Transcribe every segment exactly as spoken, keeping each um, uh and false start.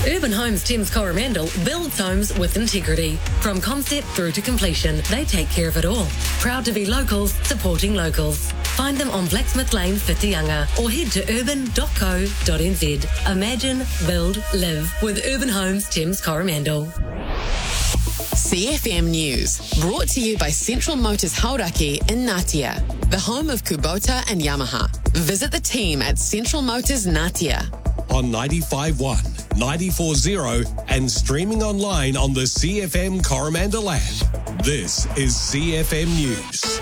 Urban Homes Thames Coromandel builds homes with integrity. From concept through to completion, they take care of it all. Proud to be locals, supporting locals. Find them on Blacksmith Lane, Whitianga, or head to urban dot co dot n z. Imagine, build, live with Urban Homes Thames Coromandel. C F M News, brought to you by Central Motors Hauraki in Ngatea, the home of Kubota and Yamaha. Visit the team at Central Motors Ngatea. On ninety-five point one, ninety-four point zero and streaming online on the C F M Coromandel app. This is C F M News.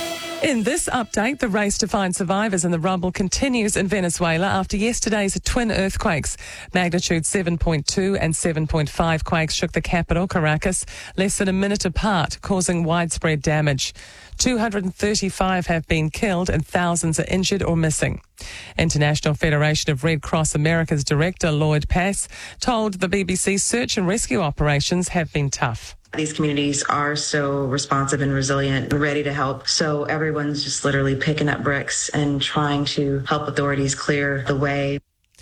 In this update, the race to find survivors in the rubble continues in Venezuela after yesterday's twin earthquakes. Magnitude seven point two and seven point five quakes shook the capital, Caracas, less than a minute apart, causing widespread damage. two hundred thirty-five have been killed and thousands are injured or missing. International Federation of Red Cross America's director, Lloyd Pass, told the B B C search and rescue operations have been tough. These communities are so responsive and resilient and ready to help. So everyone's just literally picking up bricks and trying to help authorities clear the way.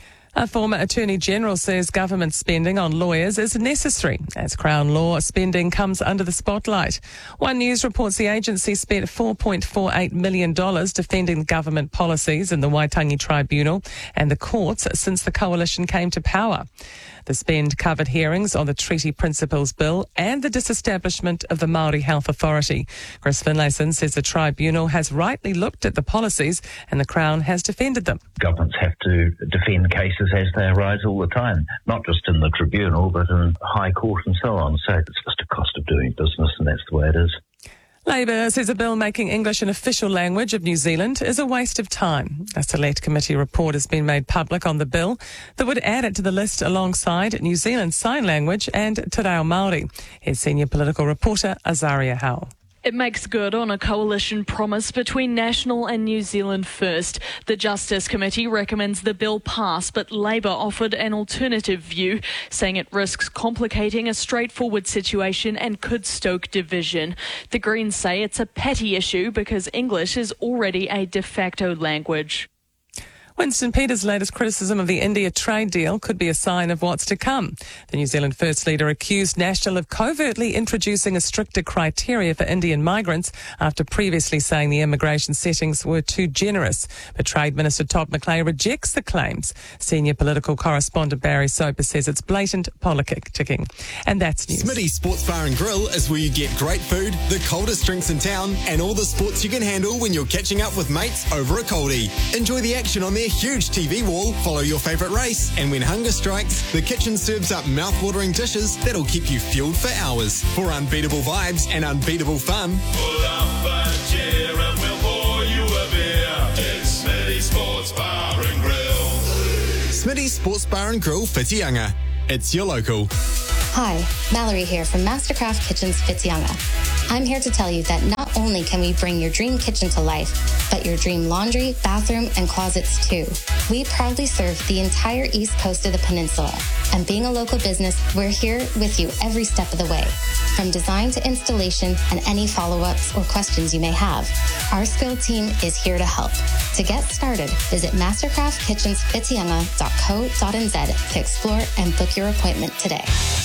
A former Attorney General says government spending on lawyers is necessary as Crown Law spending comes under the spotlight. One News reports the agency spent four point four eight million dollars defending government policies in the Waitangi Tribunal and the courts since the coalition came to power. The spend covered hearings on the Treaty Principles Bill and the disestablishment of the Māori Health Authority. Chris Finlayson says the tribunal has rightly looked at the policies and the Crown has defended them. Governments have to defend cases as they arise all the time, not just in the tribunal, but in High Court and so on. So it's just a cost of doing business, and that's the way it is. Labor says a bill making English an official language of New Zealand is a waste of time. A select committee report has been made public on the bill that would add it to the list alongside New Zealand Sign Language and Te Reo Māori. Here's senior political reporter Azaria Howell. It makes good on a coalition promise between National and New Zealand First. The Justice Committee recommends the bill pass, but Labor offered an alternative view, saying it risks complicating a straightforward situation and could stoke division. The Greens say it's a petty issue because English is already a de facto language. Winston Peters' latest criticism of the India trade deal could be a sign of what's to come. The New Zealand First leader accused National of covertly introducing a stricter criteria for Indian migrants after previously saying the immigration settings were too generous. But Trade Minister Todd McClay rejects the claims. Senior political correspondent Barry Soper says it's blatant politicking. And that's news. Smitty's Sports Bar and Grill is where you get great food, the coldest drinks in town, and all the sports you can handle when you're catching up with mates over a coldie. Enjoy the action on their huge T V wall, follow your favourite race, and when hunger strikes, the kitchen serves up mouth-watering dishes that'll keep you fueled for hours. For unbeatable vibes and unbeatable fun, pull up a chair and we'll pour you a beer. It's Smitty's Sports Bar and Grill. Smitty's Sports Bar and Grill, Whitianga. It's your local. Hi, Mallory here from Mastercraft Kitchens Whitianga. I'm here to tell you that not only can we bring your dream kitchen to life, but your dream laundry, bathroom, and closets too. We proudly serve the entire east coast of the peninsula. And being a local business, we're here with you every step of the way. From design to installation and any follow-ups or questions you may have, our skilled team is here to help. To get started, visit mastercraft kitchens whitianga dot co dot n z to explore and book your appointment today.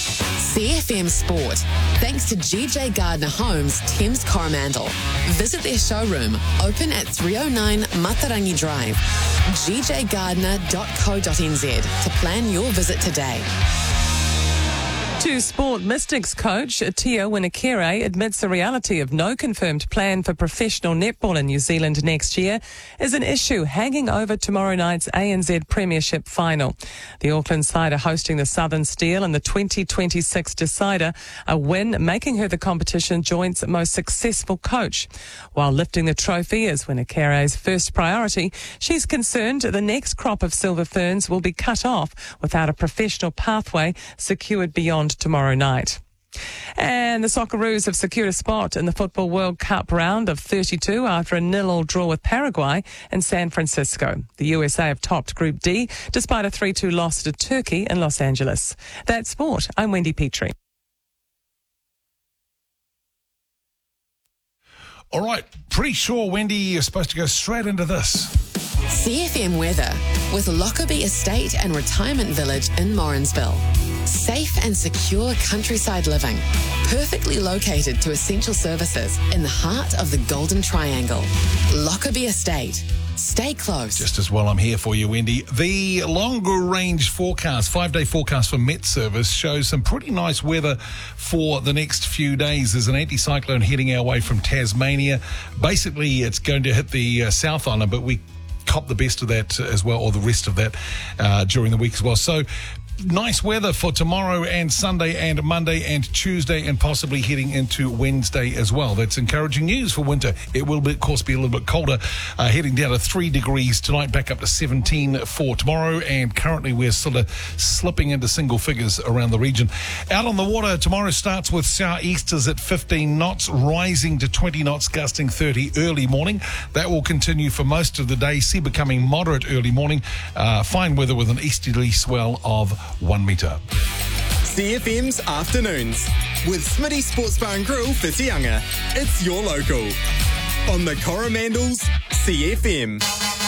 C F M Sport, thanks to G J Gardner Homes, Thames Coromandel. Visit their showroom, open at three oh nine Matarangi Drive, g j gardner dot co dot n z to plan your visit today. To Sport Mystics coach Tia Winakere admits the reality of no confirmed plan for professional netball in New Zealand next year is an issue hanging over tomorrow night's A N Z Premiership final. The Auckland side are hosting the Southern Steel in the twenty twenty-six decider, a win making her the competition joint's most successful coach. While lifting the trophy is Winakere's first priority, she's concerned the next crop of Silver Ferns will be cut off without a professional pathway secured beyond tomorrow night. And the Socceroos have secured a spot in the Football World Cup round of thirty-two after a nil-all draw with Paraguay in San Francisco. The U S A have topped Group D despite a three two loss to Turkey in Los Angeles. That's sport. I'm Wendy Petrie. All right, pretty sure, Wendy, you're supposed to go straight into this. C F M weather with Lockerbie Estate and Retirement Village in Morrinsville. Safe and secure countryside living. Perfectly located to essential services in the heart of the Golden Triangle. Lockerbie Estate. Stay close. Just as well, I'm here for you, Wendy. The longer range forecast, five-day forecast for Met Service shows some pretty nice weather for the next few days. There's an anticyclone heading our way from Tasmania. Basically, it's going to hit the uh, South Island, but we cop the best of that as well, or the rest of that uh, during the week as well. So nice weather for tomorrow and Sunday and Monday and Tuesday, and possibly heading into Wednesday as well. That's encouraging news for winter. It will, be, of course, be a little bit colder, uh, heading down to three degrees tonight, back up to seventeen for tomorrow, and currently we're sort of slipping into single figures around the region. Out on the water, tomorrow starts with southeasters at fifteen knots, rising to twenty knots, gusting thirty early morning. That will continue for most of the day, sea becoming moderate early morning. Uh, fine weather with an easterly swell of one metre. C F M's Afternoons with Smitty Sports Bar and Grill, Whitianga. It's your local. On the Coromandel's C F M.